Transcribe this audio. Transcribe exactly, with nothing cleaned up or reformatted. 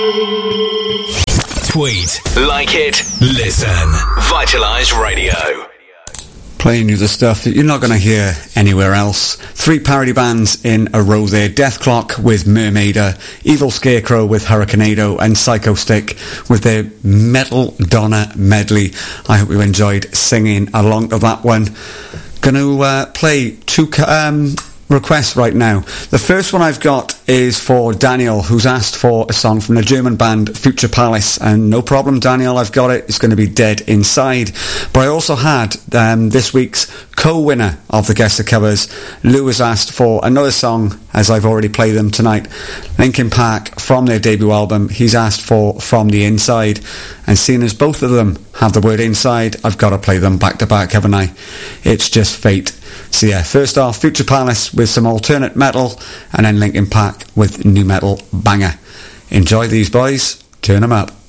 Tweet, like it, listen. Vitalise Radio. Playing you the stuff that you're not going to hear anywhere else. Three parody bands in a row there. Death Clock with Mermaider, Evil Scarecrow with Hurricanado, and Psycho Stick with their Metal Donna medley. I hope you enjoyed singing along to that one. Going to uh, play two um, requests right now. The first one I've got is for Daniel, who's asked for a song from the German band Future Palace, and no problem, Daniel, I've got it. It's going to be Dead Inside. But I also had um, this week's co-winner of the Guess the Covers. Lou has asked for another song, as I've already played them tonight, Linkin Park, from their debut album. He's asked for From the Inside, and seeing as both of them have the word inside, I've got to play them back to back, haven't I? It's just fate. So yeah, first off, Future Palace with some alternate metal, and then Linkin Park with new metal banger. Enjoy these boys, turn them up.